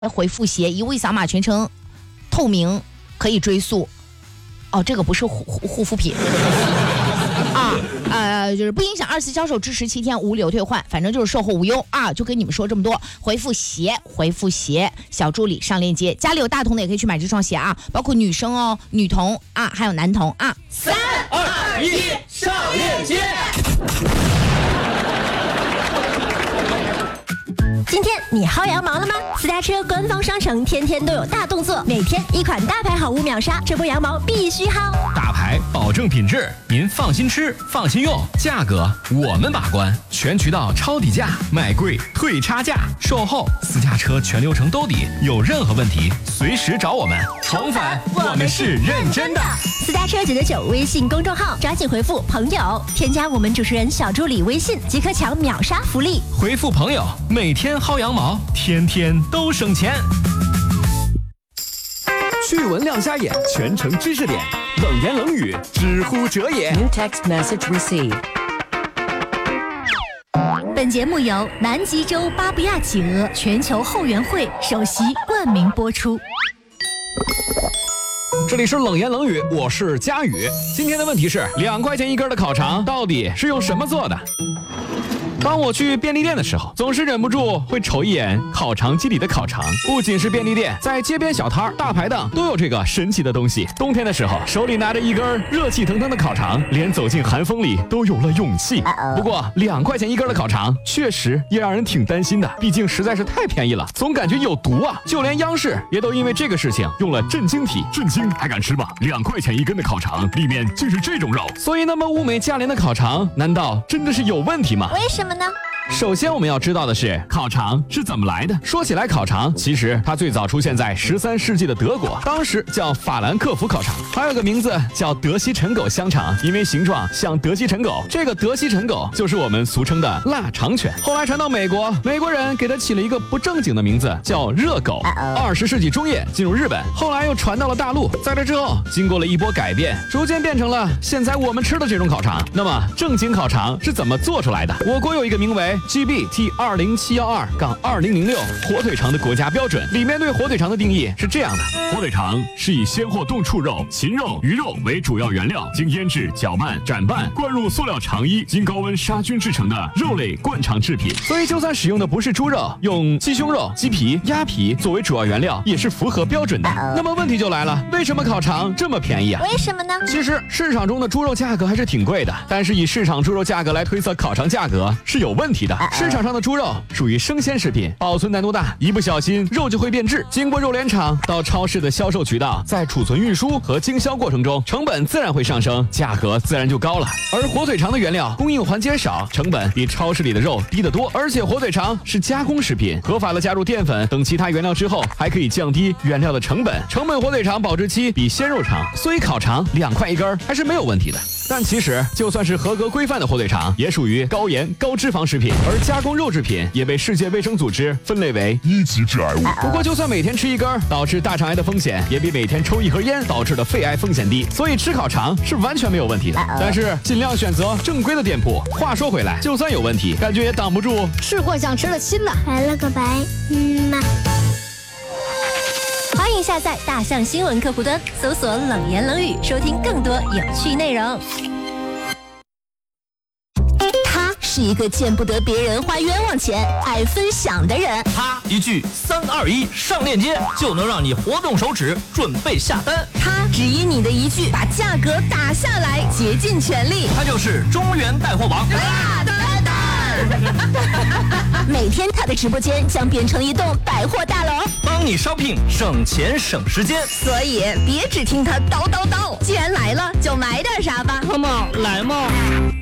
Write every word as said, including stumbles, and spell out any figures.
回复鞋，一物一扫码全程透明，可以追溯。哦，这个不是护护护肤品啊，呃，就是不影响二次销售，支持七天无理由退换，反正就是售后无忧啊，就跟你们说这么多。回复鞋，回复鞋，小助理上链接，家里有大童的也可以去买这双鞋啊，包括女生哦、女童啊，还有男童啊。 三二一，上链接。 今天你薅羊毛了吗？私家车官方商城天天都有大动作，每天一款大牌好物秒杀，这波羊毛必须薅。 大牌保证品质，您放心吃，放心用，价格我们把关，全渠道抄底价，卖贵退差价，售后私家车全流程兜底，有任何问题随时找我们。宠粉，我们是认真的。 私家车九九九微信公众号，抓紧回复朋友，添加我们主持人小助理微信，即可抢秒杀福利。 回复朋友，每天薅羊毛，天天都省钱。 趣闻亮瞎眼，全程知识点，冷言冷语，知乎者也。 New text message received. 本节目由南极洲巴布亚企鹅全球后援会首席冠名播出。 这里是冷言冷语，我是佳宇。今天的问题是，两块钱一根的烤肠到底是用什么做的？当我去便利店的时候，总是忍不住会瞅一眼烤肠机里的烤肠。不仅是便利店，在街边小摊、大排档都有这个神奇的东西。冬天的时候，手里拿着一根热气腾腾的烤肠，连走进寒风里都有了勇气。不过，两块钱一根的烤肠确实也让人挺担心的，毕竟实在是太便宜了，总感觉有毒啊！就连央视也都因为这个事情用了震惊体。 震惊还敢吃吗？两块钱一根的烤肠，里面竟是这种肉。 所以那么物美价廉的烤肠，难道真的是有问题吗？ 为什么呢？ 首先我们要知道的是，烤肠是怎么来的。说起来，烤肠其实它最早出现在十三世纪的德国，当时叫法兰克福烤肠，还有个名字叫德西陈狗香肠，因为形状像德西陈狗。这个德西陈狗就是我们俗称的腊肠犬。后来传到美国，美国人给它起了一个不正经的名字，叫热狗。二十世纪中叶进入日本，后来又传到了大陆，在这之后经过了一波改变，逐渐变成了现在我们吃的这种烤肠。那么正经烤肠是怎么做出来的？我国有一个名为G B T 二零七一二杠二零零六火腿肠的国家标准，里面对火腿肠的定义是这样的： 火腿肠是以鲜或冻畜肉、禽肉、鱼肉为主要原料，经腌制、搅拌、斩拌，灌入塑料肠衣，经高温杀菌制成的肉类灌肠制品。 所以就算使用的不是猪肉，用鸡胸肉、鸡皮、鸭皮作为主要原料，也是符合标准的。那么问题就来了，为什么烤肠这么便宜啊？ 为什么呢？ 其实市场中的猪肉价格还是挺贵的，但是以市场猪肉价格来推测烤肠价格是有问题的。市场上的猪肉属于生鲜食品，保存难度大，一不小心肉就会变质。经过肉联厂到超市的销售渠道，在储存、运输和经销过程中，成本自然会上升，价格自然就高了。而火腿肠的原料供应环节少，成本比超市里的肉低得多。而且火腿肠是加工食品，合法的加入淀粉等其他原料之后，还可以降低原料的成本。成本火腿肠保质期比鲜肉长，所以烤肠两块一根还是没有问题的。但其实就算是合格规范的火腿肠，也属于高盐高脂肪食品，而加工肉制品也被世界卫生组织分类为一级致癌物。 不过就算每天吃一根，导致大肠癌的风险也比每天抽一盒烟导致的肺癌风险低，所以吃烤肠是完全没有问题的。但是尽量选择正规的店铺。话说回来，就算有问题，感觉也挡不住吃过想吃了亲的。 来了个白，嗯嘛。欢迎下载大象新闻客户端，搜索冷言冷语，收听更多有趣内容。他是一个见不得别人花冤枉钱、爱分享的人。 他一句三二一上链接就能让你活动手指准备下单。 他只因你的一句把价格打下来，竭尽全力。 他就是中原带货王大蛋蛋。每天他的直播间将变成一栋百货大楼， 帮你 shopping 省钱省时间。 所以别只听他叨叨叨，既然来了就买点啥吧， 好吗？来嘛。